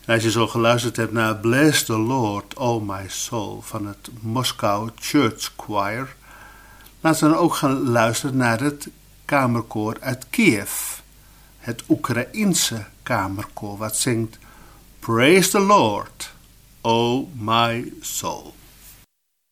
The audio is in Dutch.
En als je zo geluisterd hebt naar Bless the Lord, Oh My Soul van het Moskou Church Choir, laten we dan ook gaan luisteren naar het kamerkoor uit Kiev. Het Oekraïense kamerkoor wat zingt Praise the Lord, Oh My Soul.